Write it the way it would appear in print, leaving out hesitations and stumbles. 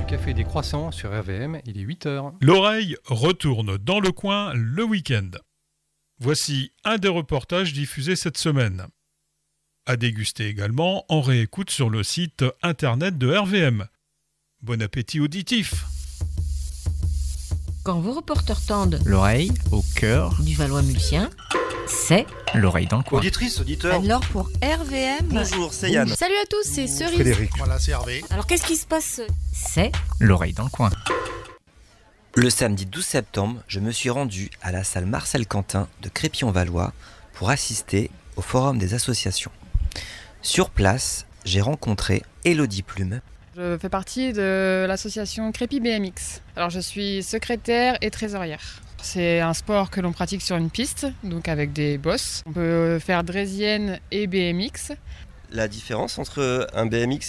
Café des Croissants sur RVM, il est 8h. L'oreille retourne dans le coin le week-end. Voici un des reportages diffusés cette semaine. À déguster également en réécoute sur le site internet de RVM. Bon appétit auditif. Quand vos reporters tendent l'oreille au cœur du Valois-Mulsien, c'est l'oreille dans le coin. Auditrice, auditeur. alors pour RVM. Bonjour, c'est Yann. Salut à tous, c'est Cerise. Frédéric. Voilà, c'est Hervé. Alors qu'est-ce qui se passe? C'est l'oreille dans le coin. Le samedi 12 septembre, je me suis rendu à la salle Marcel Quentin de Crépy-en-Valois pour assister au forum des associations. Sur place, j'ai rencontré Élodie Plume. Je fais partie de l'association Crépy BMX. Alors je suis secrétaire et trésorière. C'est un sport que l'on pratique sur une piste, donc avec des bosses. On peut faire draisienne et BMX. La différence entre un BMX